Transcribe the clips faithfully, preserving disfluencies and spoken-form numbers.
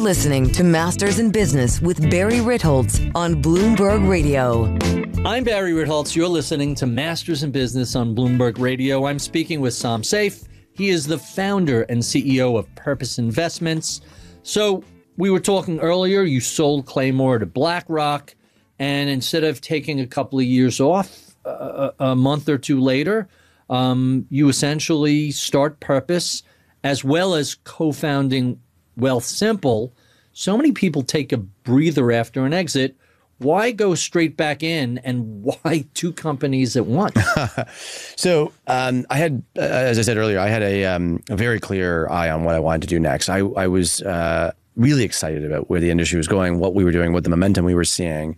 listening to Masters in Business with Barry Ritholtz on Bloomberg Radio. I'm Barry Ritholtz. You're listening to Masters in Business on Bloomberg Radio. I'm speaking with Sam Saif. He is the founder and C E O of Purpose Investments. So we were talking earlier, you sold Claymore to BlackRock, and instead of taking a couple of years off, uh, a month or two later, um, you essentially start Purpose as well as co-founding Wealthsimple. So many people take a breather after an exit. Why go straight back in, and why two companies at once? so um, I had, uh, as I said earlier, I had a, um, a very clear eye on what I wanted to do next. I, I was uh, really excited about where the industry was going, what we were doing, what the momentum we were seeing.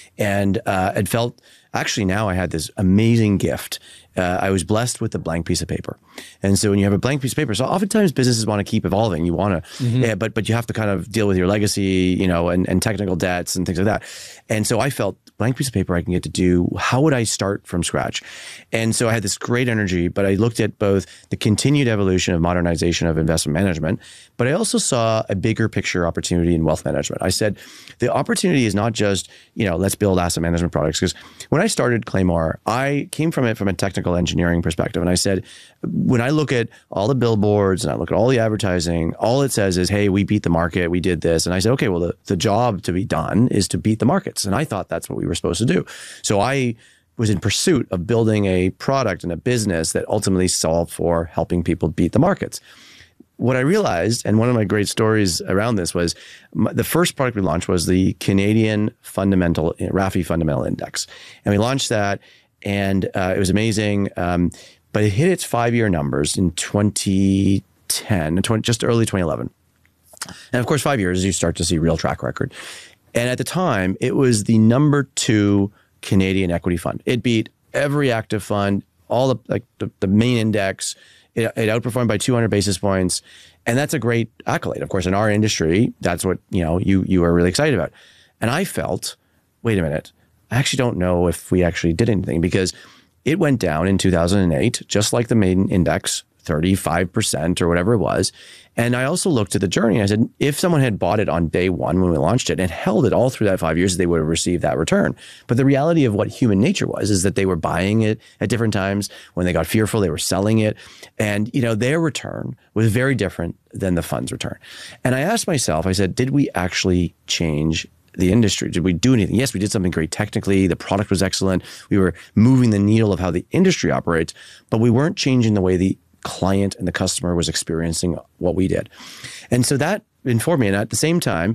And uh, it felt, actually now I had this amazing gift. Uh, I was blessed with a blank piece of paper. And so when you have a blank piece of paper, so oftentimes businesses want to keep evolving. You want to, mm-hmm. yeah, but but you have to kind of deal with your legacy, you know, and, and technical debts and things like that. And so I felt, blank piece of paper I can get to do, how would I start from scratch? And so I had this great energy, but I looked at both the continued evolution of modernization of investment management, but I also saw a bigger picture opportunity in wealth management. I said, the opportunity is not just, you know, let's build asset management products. Because when I started Claymore, I came from it from a technical engineering perspective. And I said, when I look at all the billboards and I look at all the advertising, all it says is, hey, we beat the market, we did this. And I said, okay, well, the, the job to be done is to beat the markets. And I thought that's what we were supposed to do. So I was in pursuit of building a product and a business that ultimately solved for helping people beat the markets. What I realized, and one of my great stories around this was, my, the first product we launched was the Canadian Fundamental, R A F I Fundamental Index. And we launched that, and uh, it was amazing. Um, but it hit its five-year numbers in twenty ten, just early twenty eleven. And of course, five years, you start to see real track record. And at the time, it was the number two Canadian equity fund. It beat every active fund, all the like the, the main index. It, it outperformed by two hundred basis points, and that's a great accolade. Of course, in our industry, that's what you know you you are really excited about. And I felt, wait a minute, I actually don't know if we actually did anything, because it went down in two thousand eight, just like the main index, thirty-five percent or whatever it was. And I also looked at the journey and I said, if someone had bought it on day one when we launched it and held it all through that five years, they would have received that return. But the reality of what human nature was is that they were buying it at different times. When they got fearful, they were selling it. And, you know, their return was very different than the fund's return. And I asked myself, I said, did we actually change the industry? Did we do anything? Yes, we did something great technically. The product was excellent. We were moving the needle of how the industry operates, but we weren't changing the way the client and the customer was experiencing what we did. And so that informed me. And at the same time,